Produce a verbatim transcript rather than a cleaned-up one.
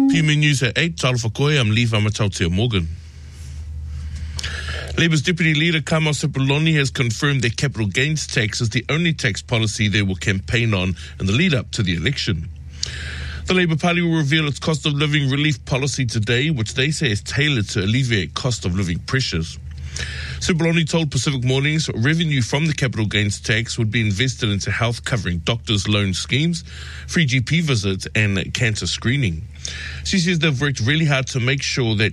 P M News at eight, Tala Whakoe, I'm Levi Matautia Morgan. Labour's Deputy Leader Kama Sepuloni has confirmed that capital gains tax is the only tax policy they will campaign on in the lead-up to the election. The Labour Party will reveal its cost of living relief policy today, which they say is tailored to alleviate cost of living pressures. Sepuloni told Pacific Mornings revenue from the capital gains tax would be invested into health covering doctors' loan schemes, free G P visits and cancer screening. She says they've worked really hard to make sure that